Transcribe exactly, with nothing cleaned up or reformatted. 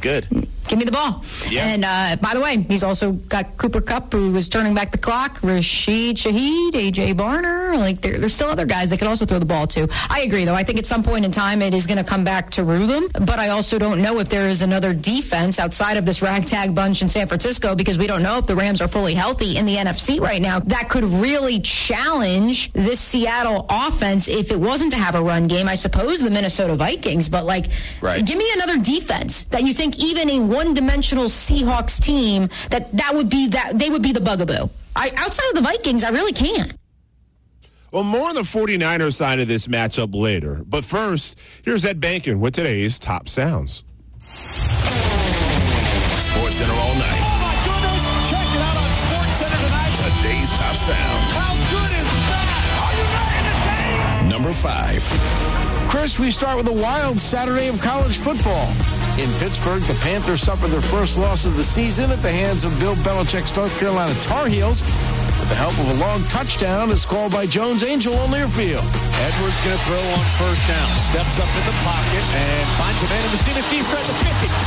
good. Give me the ball. Yeah. And uh, by the way, he's also got Cooper Kupp, who was turning back the clock, Rashid Shaheed, A J. Barner. Like there, there's still other guys that could also throw the ball to. I agree, though. I think at some point in time it is going to come back to rue them. But I also don't know if there is another defense outside of this ragtag bunch in San Francisco, because we don't know if the Rams are fully healthy in the N F C right now, that could really challenge this Seattle offense if it wasn't to have a run game. I suppose the Minnesota Vikings, but like, right. give me another defense that you think even a one-dimensional Seahawks team that that would be that they would be the bugaboo. I, outside of the Vikings, I really can't. Well, more on the 49ers side of this matchup later. But first, here's Ed Bankin with today's Top Sounds. Sports Center all night. Oh, my goodness. Check it out on Sports Center tonight. Today's Top Sound. How good is that? Are you not entertained? Number five. Chris, we start with a wild Saturday of college football. In Pittsburgh, the Panthers suffered their first loss of the season at the hands of Bill Belichick's North Carolina Tar Heels, with the help of a long touchdown as called by Jones Angel on near field. Edwards going to throw on first down. Steps up in the pocket and finds a man in the seat of Chiefs at the fifty.